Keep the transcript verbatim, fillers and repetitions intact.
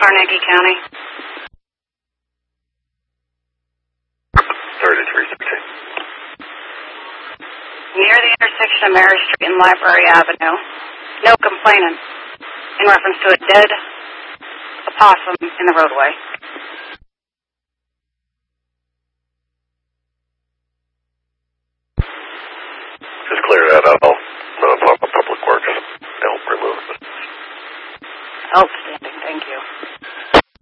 Carnegie County. thirty-three sixteen. Near the intersection of Mary Street and Library Avenue. No complainant in reference to a dead opossum in the roadway. Just clear that up. I'll